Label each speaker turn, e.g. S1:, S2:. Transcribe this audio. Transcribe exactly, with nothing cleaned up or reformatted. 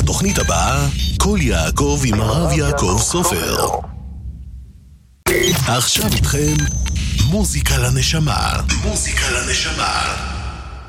S1: בתוכנית הבאה, כל יעקב עם הרב יעקב סופר. עכשיו איתכם מוזיקה לנשמה. מוזיקה לנשמה.